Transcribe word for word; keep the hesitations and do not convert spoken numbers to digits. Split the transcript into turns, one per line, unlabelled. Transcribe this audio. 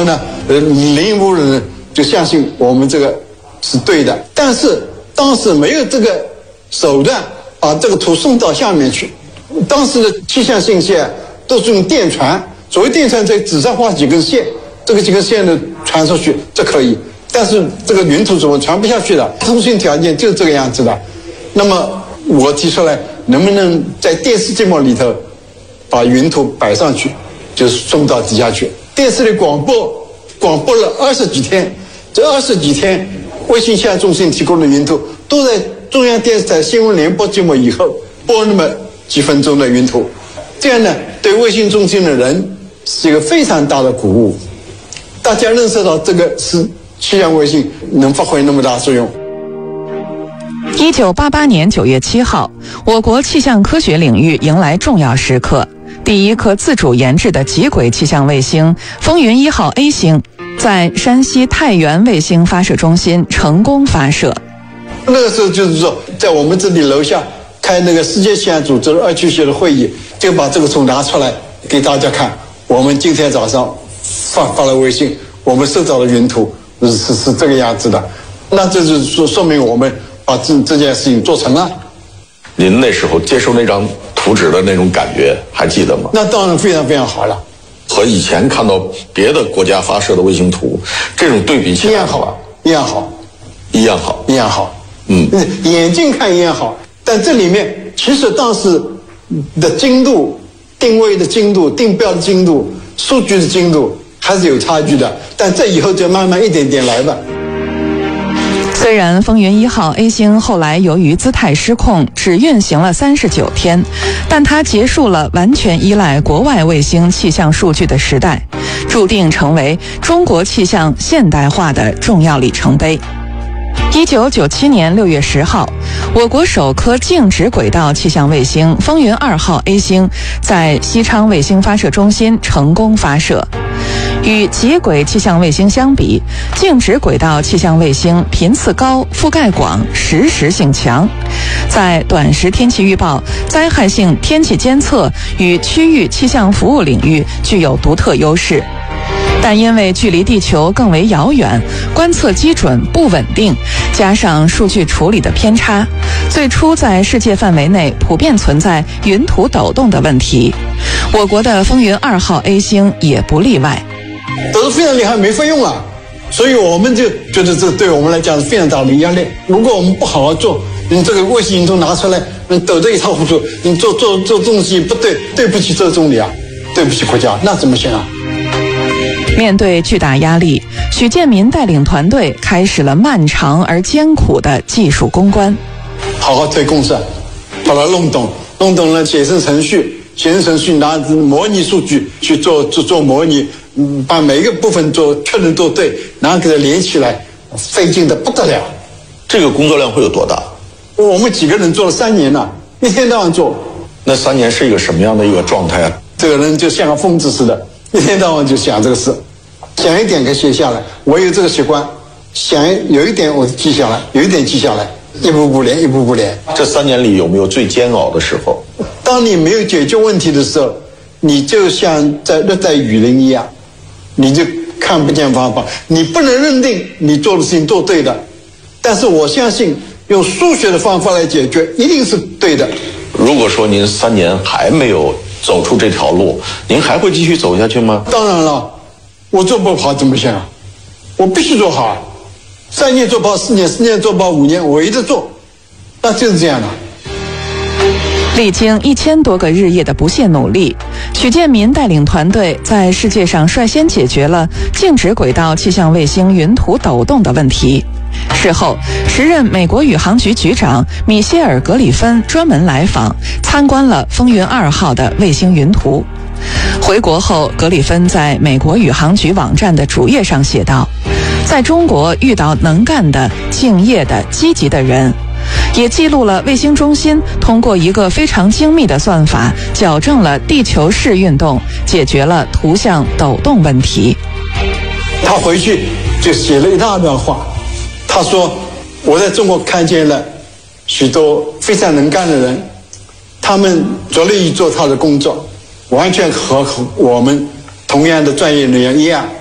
后呢，呃，林务人就相信我们这个是对的，但是当时没有这个手段把这个图送到下面去。当时的气象信息都是用电传，所谓电传在纸上画几根线，这个几根线呢传出去，这可以。但是这个云图怎么传不下去的？通信条件就是这个样子的。那么我提出来，能不能在电视节目里头把云图摆上去，就是送到底下去？电视里广播广播了二十几天，这二十几天，卫星气象中心提供的云图都在中央电视台新闻联播节目以后播那么几分钟的云图，这样呢，对卫星中心的人是一个非常大的鼓舞。大家认识到这个是气象卫星能发挥那么大作用。
一九八八年九月七号，我国气象科学领域迎来重要时刻，第一颗自主研制的极轨气象卫星风云一号 A 星在山西太原卫星发射中心成功发射。
那个时候就是说，在我们这里楼下开那个世界气象组织二区学的会议，就把这个图拿出来给大家看。我们今天早上发发了微信，我们收到的云图是是是这个样子的，那这就说说明我们把这这件事情做成了。
您那时候接收那张图纸的那种感觉还记得吗？
那当然非常非常好了，
和以前看到别的国家发射的卫星图这种对比起来，
一样好，一样好，
一样好，
一样好。
嗯，
眼睛看一样好，但这里面其实当时的精度、定位的精度、定标的精度、数据的精度还是有差距的，但这以后就慢慢一点点来吧。
虽然风云一号 A 星后来由于姿态失控只运行了三十九天，但它结束了完全依赖国外卫星气象数据的时代，注定成为中国气象现代化的重要里程碑。一九九七年六月十号，我国首颗静止轨道气象卫星风云二号 A 星在西昌卫星发射中心成功发射。与极轨气象卫星相比，静止轨道气象卫星频次高、覆盖广、实时性强，在短时天气预报、灾害性天气监测与区域气象服务领域具有独特优势。但因为距离地球更为遥远，观测基准不稳定，加上数据处理的偏差，最初在世界范围内普遍存在云图抖动的问题。我国的风云二号 A 星也不例外。
抖得非常厉害，没法用了，所以我们就觉得这对我们来讲是非常大的压力。如果我们不好好做，你这个卫星云图拿出来，你抖得一塌糊涂，你做做做东西不对，对不起这个总理啊，对不起国家，那怎么行啊？
面对巨大压力，许建民带领团队开始了漫长而艰苦的技术攻关。
好好推公式，把它弄懂，弄懂了写成程序，写成程序拿模拟数据去做做做模拟，嗯，把每一个部分做确认做对，然后给它连起来，费劲的不得了。
这个工作量会有多大？
我们几个人做了三年了，一天到晚做。
那三年是一个什么样的一个状态啊？
这个人就像个疯子似的，一天到晚就想这个事，想一点给写下来。我有这个习惯，想有一点我记下来，有一点记下来，一步步连，一步步连。
这三年里有没有最煎熬的时候？
当你没有解决问题的时候，你就像在热带雨林一样，你就看不见方法，你不能认定你做的事情做对的。但是我相信用数学的方法来解决一定是对的。
如果说您三年还没有走出这条路，您还会继续走下去吗？
当然了，我做不好怎么行啊？我必须做好啊！三年做不好，四年，四年做不好，五年，我一直做，那就是这样的。
历经一千多个日夜的不懈努力，许建民带领团队在世界上率先解决了静止轨道气象卫星云图抖动的问题。事后，时任美国宇航局局长米歇尔·格里芬专门来访，参观了风云二号的卫星云图。回国后，格里芬在美国宇航局网站的主页上写道：在中国遇到能干的、敬业的、积极的人，也记录了卫星中心通过一个非常精密的算法矫正了地球式运动，解决了图像抖动问题。
他回去就写了一大段话，他说我在中国看见了许多非常能干的人，他们着力于做他的工作，完全和我们同样的专业人员一样，